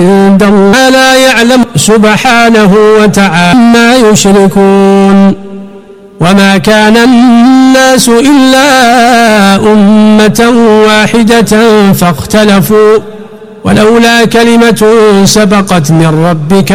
عند الله لا يعلم سبحانه وتعالى ما يشركون. وما كان الناس إلا أمة واحدة فاختلفوا ولولا كلمة سبقت من ربك